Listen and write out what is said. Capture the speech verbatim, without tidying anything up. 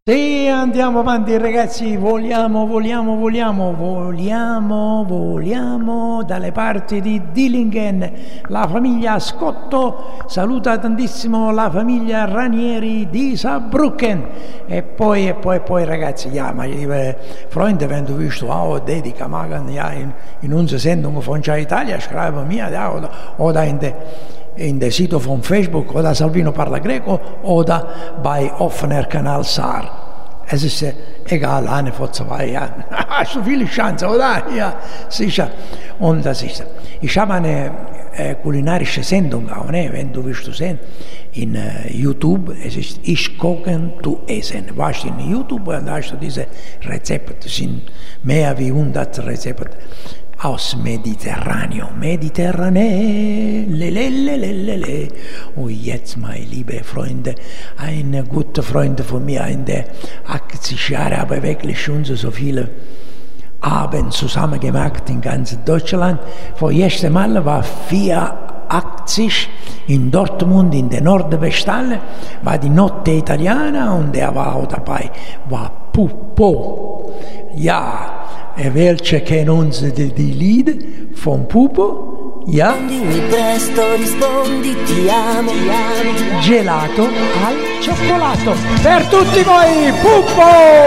Sì, andiamo avanti ragazzi, voliamo, voliamo, voliamo, voliamo, voliamo dalle parti di Dillingen. La famiglia Scotto saluta tantissimo la famiglia Ranieri di Saarbrücken. E poi, e poi, e poi ragazzi, ja, meine Freunde, wenn du willst, auch Dedica machen, ja, in, in unsere Sendung von Già Italia, schreiben mir, ja, oder, oder in der in der Sito von Facebook oder Salvino Parla Greco oder bei offener Kanal Saar. Es ist äh, egal, eine von zwei, ja. Hast du viele Chancen, oder? Ja, sicher. Und das ist, ich habe eine äh, kulinarische Sendung auch, ne? Wenn du willst du sehen, in äh, YouTube, es ist Ich kochen, du essen. Warst in YouTube und da hast du diese Rezepte, das sind mehr wie hundert Rezepte. Aus Mediterraneo, Mediterranee, lelelelelele. Und jetzt, meine liebe Freunde, ein guter Freund von mir, in der achtzig Jahre, aber wirklich schon so viele Abende zusammen gemacht in ganz Deutschland. Vor erste Mal war vierundachtzig in Dortmund, in der Nordwesthalle, war die Notte Italiana und er war auch dabei, war Pupo. Ja. E welche kennen uns die, die Lieder von Pupo? Ja? Rispondimi presto, rispondi, ti amo, ti amo. Gelato al cioccolato. Per tutti voi, Pupo!